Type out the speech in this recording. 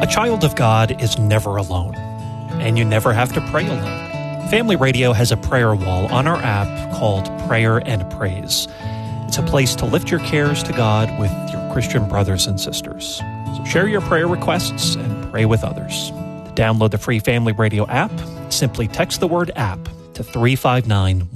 A child of God is never alone, and you never have to pray alone. Family Radio has a prayer wall on our app called Prayer and Praise. It's a place to lift your cares to God with your Christian brothers and sisters. So share your prayer requests and pray with others. To download the free Family Radio app, simply text the word app to 359